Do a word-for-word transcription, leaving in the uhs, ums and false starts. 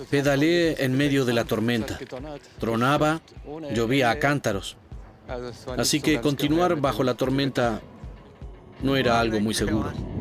Pedaleé en medio de la tormenta. Tronaba, llovía a cántaros. Así que continuar bajo la tormenta no era algo muy seguro.